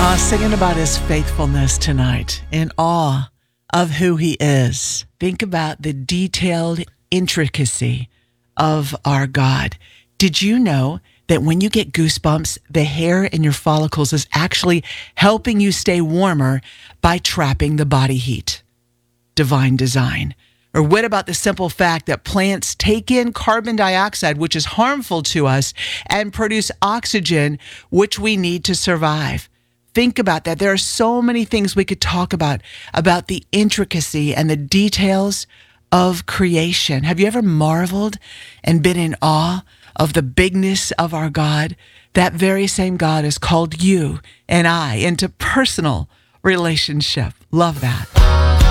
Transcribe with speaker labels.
Speaker 1: Singing about his faithfulness tonight, in awe of who he is. Think about the detailed intricacy of our God. Did you know that when you get goosebumps, the hair in your follicles is actually helping you stay warmer by trapping the body heat? Divine design. Or what about the simple fact that plants take in carbon dioxide, which is harmful to us, and produce oxygen, which we need to survive? Think about that. There are so many things we could talk about the intricacy and the details of creation. Have you ever marveled and been in awe of the bigness of our God? That very same God has called you and I into personal relationship. Love that.